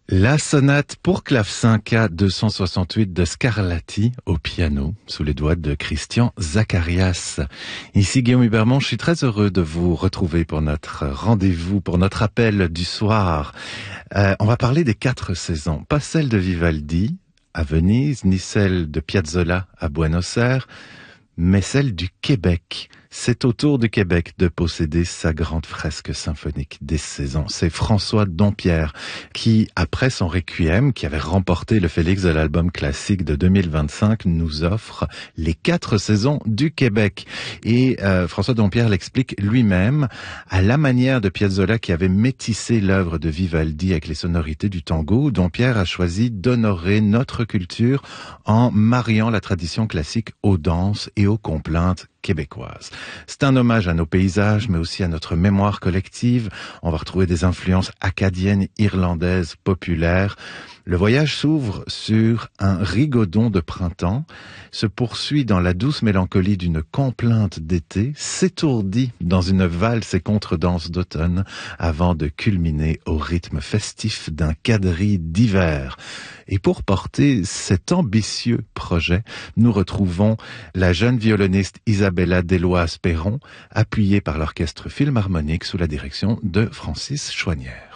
La sonate pour clavecin K268 de Scarlatti au piano, sous les doigts de Christian Zacharias. Ici Guillaume Hubermont, je suis très heureux de vous retrouver pour notre rendez-vous, pour notre appel du soir. On va parler des 4 saisons, pas celle de Vivaldi à Venise, ni celle de Piazzolla à Buenos Aires, mais celle du Québec. C'est au tour du Québec de posséder sa grande fresque symphonique des saisons. C'est François Dompierre qui, après son Requiem, qui avait remporté le Félix de l'album classique de 2025, nous offre les 4 saisons du Québec. Et François Dompierre l'explique lui-même, à la manière de Piazzolla qui avait métissé l'œuvre de Vivaldi avec les sonorités du tango. Dompierre a choisi d'honorer notre culture en mariant la tradition classique aux danses et aux complaintes québécoise. C'est un hommage à nos paysages, mais aussi à notre mémoire collective. On va retrouver des influences acadiennes, irlandaises, populaires. Le voyage s'ouvre sur un rigodon de printemps, se poursuit dans la douce mélancolie d'une complainte d'été, s'étourdit dans une valse et contredanse d'automne, avant de culminer au rythme festif d'un quadrille d'hiver. Et pour porter cet ambitieux projet, nous retrouvons la jeune violoniste Isabella Deloise-Perron, appuyée par l'orchestre philharmonique sous la direction de Francis Chouanière.